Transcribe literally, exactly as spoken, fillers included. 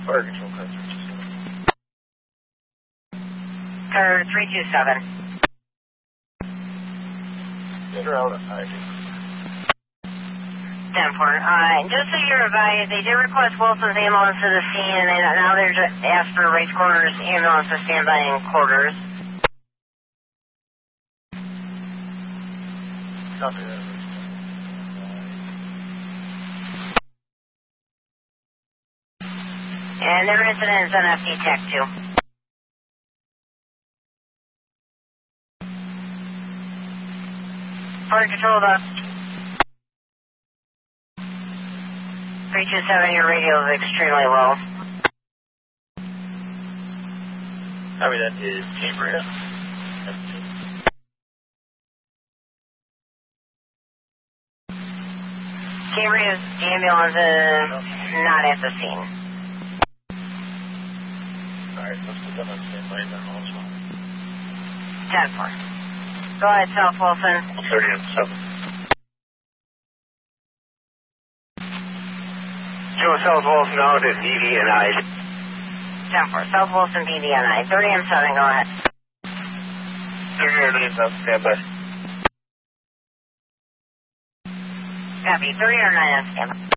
Fire control car three two seven. Car three two seven. Get her out at five. ten four. Uh, just so you're advised, they did request Wilson's ambulance to the scene, and they, now they're just asked for race quarters ambulance to stand by in quarters. Copy that. And their incident is on F D Tech two. Fire control up. three two seven, your radio is extremely low. Copy that is Cambria. Cambria's ambulance is not at the scene. Alright, let's put that on standby then also. ten four. Go ahead, South Wilson. thirty and seven. Joe South Wilson out at B D N I. ten four. South Wilson B D N I. thirty and seven, go ahead. thirty and nine, standby. Copy. thirty or nine on standby.